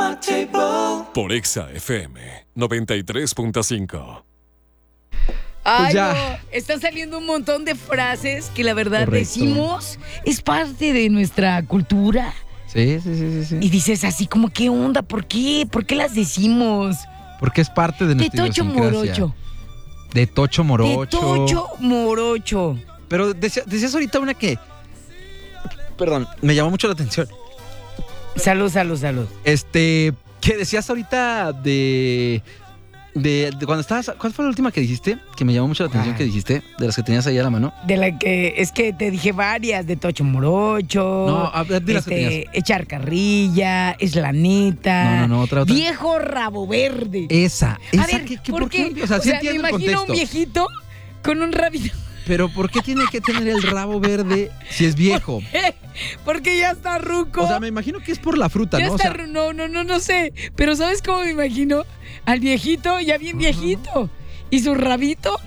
Por Exa FM 93.5. Ay, ya. no, están saliendo un montón de frases que la verdad Correcto. decimos, es parte de nuestra cultura. Sí. Y dices así como, ¿qué onda? ¿Por qué? ¿Por qué las decimos? Porque es parte de De nuestra Tocho idiosincrasia. Morocho. De Tocho Morocho. De Tocho Morocho. Pero decías ahorita una que... Perdón, me llamó mucho la atención. Salud. Que decías ahorita de cuando estabas... ¿Cuál fue la última que dijiste? Que me llamó mucho la atención que dijiste, de las que tenías ahí a la mano. De la que, es que te dije varias, de Tocho Morocho. No, a ver, di las que tenías. Echar carrilla, es la neta. No, otra. Viejo rabo verde. Esa. A ver, ¿por qué? O sea, sí me entiendo el imagino contexto. un viejito con un rabito. Pero ¿por qué tiene que tener el rabo verde si es viejo? Porque ya está ruco. O sea, me imagino que es por la fruta, ya ¿no? está O sea, no sé. Pero ¿sabes cómo me imagino? Al viejito, ya bien viejito. Y su rabito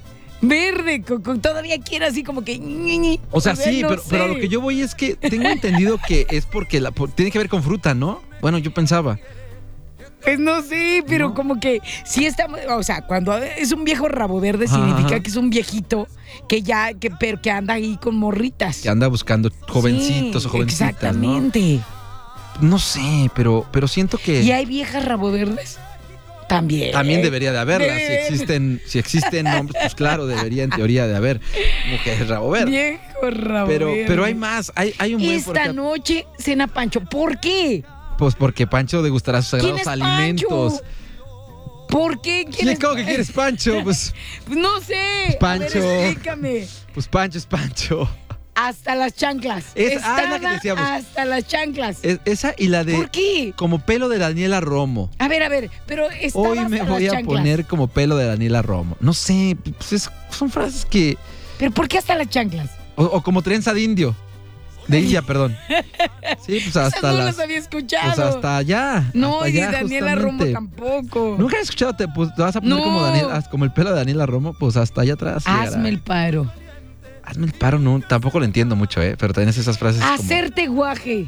verde, con todavía quiere así como que... o sea, ver, sí, no pero a sé. lo que yo voy es que tengo entendido que es porque tiene que ver con fruta, ¿no? Bueno, yo pensaba. Pues no sé, pero ¿No? como que sí estamos, o sea, cuando es un viejo rabo verde Ajá, significa ajá. que es un viejito pero que anda ahí con morritas. Que anda buscando jovencitos Sí, o jovencitas, exactamente. ¿no? No sé, pero siento que... ¿Y hay viejas rabo verdes? También. También debería de haberlas. Debe- Si existen hombres, pues claro, debería en teoría de haber mujeres rabo verde. Viejo rabo verde. Pero hay más, hay un buen... Esta noche cena Pancho. ¿Por qué? Pues porque Pancho degustará sus ¿Quién sagrados es alimentos. Pancho? ¿Por qué? ¿Quién es ¿Cómo que quieres Pancho? Pues No sé. Pancho. A ver, explícame. Pancho es Pancho. Hasta las chanclas. Es la que Estaba decíamos. hasta las chanclas. Esa y la de... ¿Por qué? Como pelo de Daniela Romo. A ver, pero estaba Hoy me hasta voy las a chanclas. poner como pelo de Daniela Romo. No sé, pues son frases que... ¿Pero por qué hasta las chanclas? O como trenza de indio. De India, perdón. Sí, pues hasta Esas no las... las había escuchado. Pues hasta allá. No, hasta y de allá, Daniela Romo justamente. tampoco. ¿Nunca has escuchado? Te vas a poner No. como el pelo de Daniela Romo, pues hasta allá atrás. Hazme llegará. el paro. Hazme el paro, no, tampoco lo entiendo mucho, pero también esas frases como... Hacerte guaje.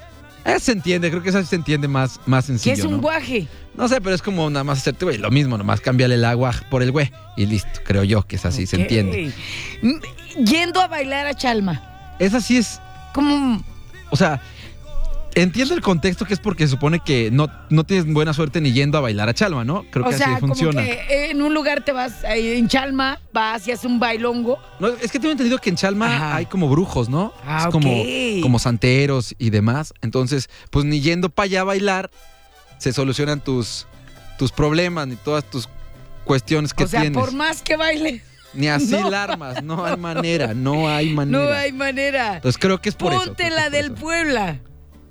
Se entiende, creo que esa sí se entiende más ¿Qué sencillo, es un ¿no? guaje? No sé, pero es como nada más hacerte, güey, lo mismo, nomás cambiarle el agua por el güey y listo, creo yo que es así, se Ok. entiende. Yendo a bailar a Chalma. Esa sí es, Como... o sea, entiendo el contexto que es porque se supone que no tienes buena suerte ni yendo a bailar a Chalma, ¿no? Creo O que sea, así funciona. como que en un lugar te vas, en Chalma, vas y haces un bailongo. No, es que tengo entendido que en Chalma Ajá. hay como brujos, ¿no? Ah, es como, ok. como santeros y demás. Entonces, pues ni yendo para allá a bailar, se solucionan tus problemas ni todas tus cuestiones que O sea, tienes. por más que baile, Ni así No. la armas, no hay manera. no hay manera. Entonces creo que es por eso. Ponte creo que la es por del eso. Puebla.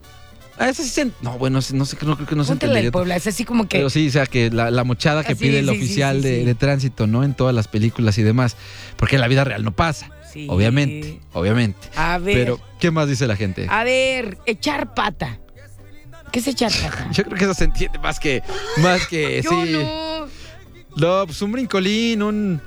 Esa sí se... No, bueno, no sé, creo que no se Ponte la del entendería. Puebla. Es así como que... Pero sí, o sea, que la mochada que Ah, sí, pide el sí, oficial sí, sí, de, sí. de tránsito, ¿no? En todas las películas y demás. Porque en la vida real no pasa. Sí. Obviamente. A ver. Pero, ¿qué más dice la gente? A ver, echar pata. ¿Qué es echar pata? Yo creo que eso se entiende más que Yo sí. no. No, pues un brincolín,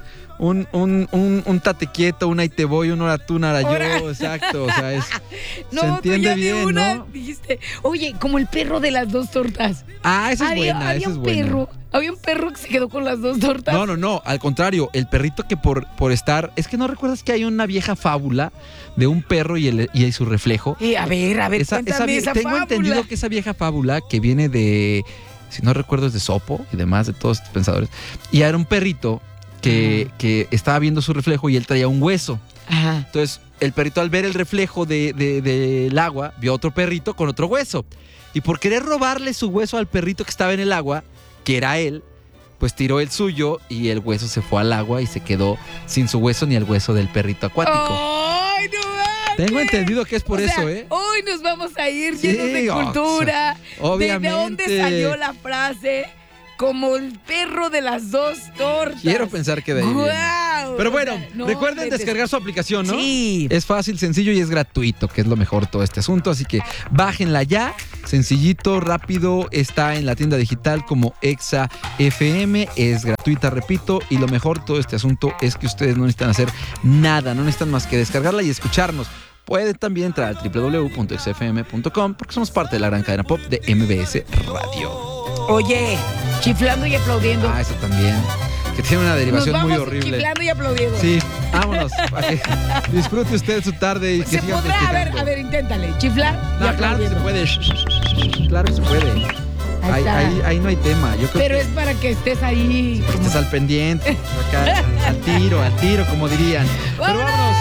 un tate quieto, un ahí te voy, un ahora tú, un ahora Ahora. yo, exacto. O sea, No, se tú entiende ya de bien, una ¿no? dijiste, oye, como el perro de las dos tortas. Ah, esa es buena, había esa es un buena. perro, había un perro que se quedó con las dos tortas. No, al contrario, el perrito que por estar... Es que no recuerdas que hay una vieja fábula de un perro y su reflejo. A ver, cuéntame esa tengo fábula. entendido que esa vieja fábula que viene de, si no recuerdo, es de Sopo y demás, de todos estos pensadores. Y era un perrito que estaba viendo su reflejo y él traía un hueso. Ajá. Entonces, el perrito al ver el reflejo del agua, vio otro perrito con otro hueso. Y por querer robarle su hueso al perrito que estaba en el agua, que era él, pues tiró el suyo y el hueso se fue al agua y se quedó sin su hueso ni el hueso del perrito acuático. ¡Ay, no manches! Tengo entendido que es por O sea, eso, ¿eh? Hoy nos vamos a ir Sí, llenos de cultura. obviamente. ¿De dónde salió la frase? Como el perro de las dos tortas. Quiero pensar que de ahí viene. ¡Guau! Pero bueno, O sea, no, recuerden vete. descargar su aplicación, ¿no? Sí. Es fácil, sencillo y es gratuito, que es lo mejor de todo este asunto. Así que bájenla ya, sencillito, rápido. Está en la tienda digital como Exa FM. Es gratuita, repito. Y lo mejor de todo este asunto es que ustedes no necesitan hacer nada. No necesitan más que descargarla y escucharnos. pueden también entrar al www.xfm.com porque somos parte de la gran cadena pop de MBS Radio. Oye, chiflando y aplaudiendo. Ah, eso también. Que tiene una derivación Nos muy vamos horrible. chiflando y aplaudiendo. Sí, vámonos. Para que disfrute usted su tarde y que ¿Se siga podrá? festejando. A ver, inténtale. Chiflar y No, claro que se aplaudiendo. puede. Claro que se puede. Ahí está. Ahí no hay tema. Yo creo Pero que es para que estés ahí. estés al pendiente, acá, al tiro, como dirían. Pero ¡Vámonos! vámonos.